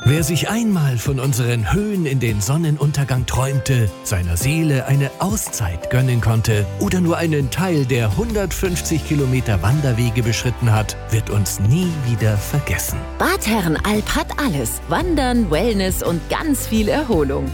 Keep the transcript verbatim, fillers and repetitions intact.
Wer sich einmal von unseren Höhen in den Sonnenuntergang träumte, seiner Seele eine Auszeit gönnen konnte oder nur einen Teil der hundertfünfzig Kilometer Wanderwege beschritten hat, wird uns nie wieder vergessen. Bad Herrenalb hat alles. Wandern, Wellness und ganz viel Erholung.